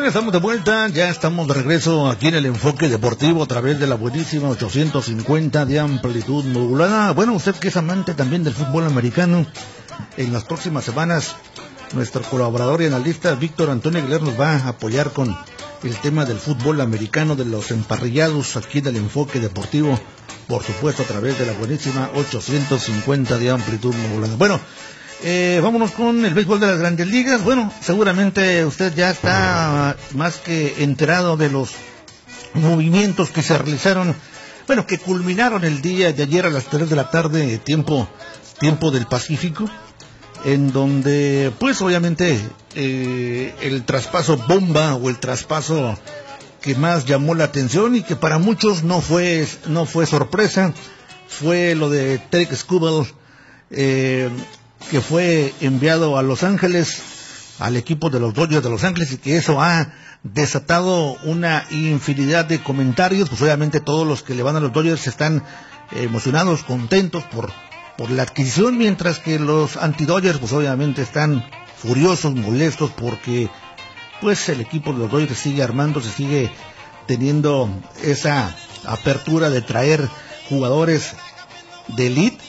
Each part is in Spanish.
estamos de vuelta, ya estamos de regreso aquí en el Enfoque Deportivo a través de la buenísima 850 de amplitud modulada. Bueno, usted que es amante también del fútbol americano, en las próximas semanas nuestro colaborador y analista Víctor Antonio Aguilar nos va a apoyar con el tema del fútbol americano, de los emparrillados aquí del Enfoque Deportivo, por supuesto a través de la buenísima 850 de amplitud modulada. Bueno, vámonos con el béisbol de las Grandes Ligas. Bueno, seguramente usted ya está más que enterado de los movimientos que se realizaron, bueno, que culminaron el día de ayer a las 3 de la tarde, tiempo del Pacífico, en donde, pues obviamente, el traspaso bomba o el traspaso que más llamó la atención y que para muchos no fue sorpresa, fue lo de Tarik Skubal, que fue enviado a Los Ángeles, al equipo de los Dodgers de Los Ángeles, y que eso ha desatado una infinidad de comentarios. Pues obviamente todos los que le van a los Dodgers están emocionados, contentos por la adquisición, mientras que los anti-Dodgers pues obviamente están furiosos, molestos, porque pues el equipo de los Dodgers sigue armándose, sigue teniendo esa apertura de traer jugadores de elite,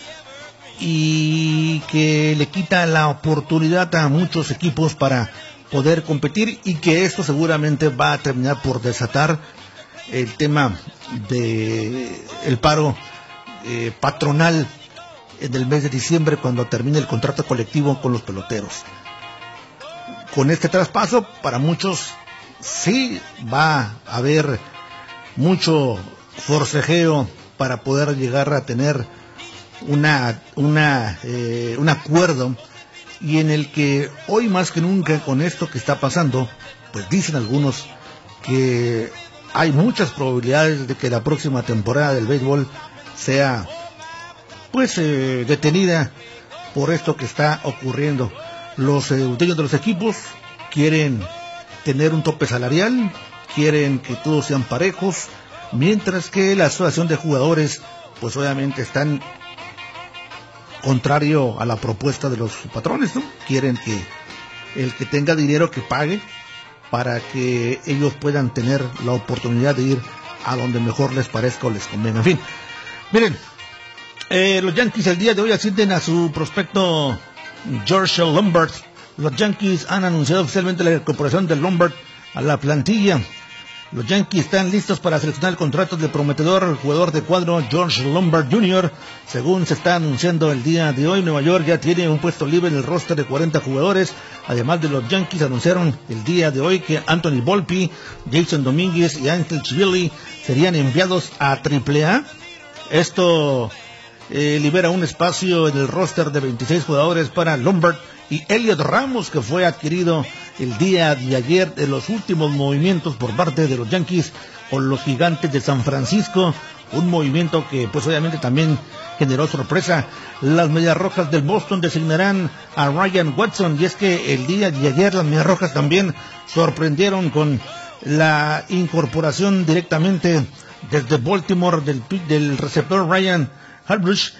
y que le quita la oportunidad a muchos equipos para poder competir, y que esto seguramente va a terminar por desatar el tema de el paro patronal en el mes de diciembre, cuando termine el contrato colectivo con los peloteros. Con este traspaso, para muchos sí va a haber mucho forcejeo para poder llegar a tener un acuerdo, y en el que hoy más que nunca, con esto que está pasando, pues dicen algunos que hay muchas probabilidades de que la próxima temporada del béisbol sea pues detenida por esto que está ocurriendo. Los dueños de los equipos quieren tener un tope salarial, quieren que todos sean parejos, mientras que la asociación de jugadores pues obviamente están contrario a la propuesta de los patrones, ¿no? Quieren que el que tenga dinero que pague para que ellos puedan tener la oportunidad de ir a donde mejor les parezca o les convenga. En fin, miren, los Yankees el día de hoy ascienden a su prospecto George Lombard. Los Yankees han anunciado oficialmente la incorporación de Lombard a la plantilla. Los Yankees están listos para seleccionar el contrato del prometedor jugador de cuadro George Lombard Jr. Según se está anunciando el día de hoy, Nueva York ya tiene un puesto libre en el roster de 40 jugadores. Además de los Yankees, anunciaron el día de hoy que Anthony Volpe, Jason Domínguez y Ángel Chivilli serían enviados a AAA. Esto libera un espacio en el roster de 26 jugadores para Lombard y Elliot Ramos, que fue adquirido el día de ayer de los últimos movimientos por parte de los Yankees con los Gigantes de San Francisco, un movimiento que pues obviamente también generó sorpresa. Las Medias Rojas del Boston designarán a Ryan Watson, y es que el día de ayer las Medias Rojas también sorprendieron con la incorporación directamente desde Baltimore del receptor Ryan Harbush,